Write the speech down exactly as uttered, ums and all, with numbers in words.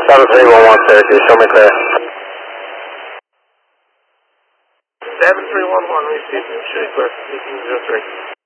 seven three one one Syracuse, show me clear. seven three one one, received, show me clear, zero three.